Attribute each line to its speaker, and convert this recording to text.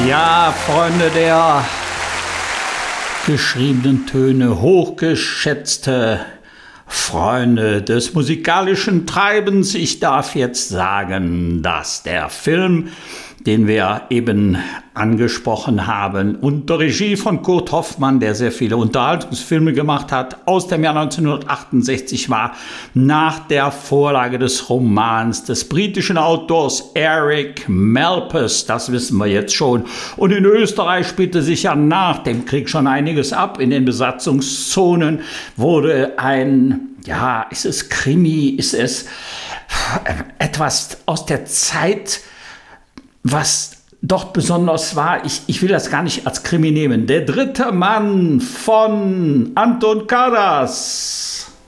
Speaker 1: Ja, Freunde der geschriebenen Töne, hochgeschätzte Freunde des musikalischen Treibens, ich darf jetzt sagen, dass der Film, den wir eben angesprochen haben, unter Regie von Kurt Hoffmann, der sehr viele Unterhaltungsfilme gemacht hat, aus dem Jahr 1968 war, nach der Vorlage des Romans des britischen Autors Eric Malpass, das wissen wir jetzt schon. Und in Österreich spielte sich ja nach dem Krieg schon einiges ab. In den Besatzungszonen wurde ist es Krimi, ist es etwas aus der Zeit, was doch besonders war, ich will das gar nicht als Krimi nehmen. Der dritte Mann von Anton Karas.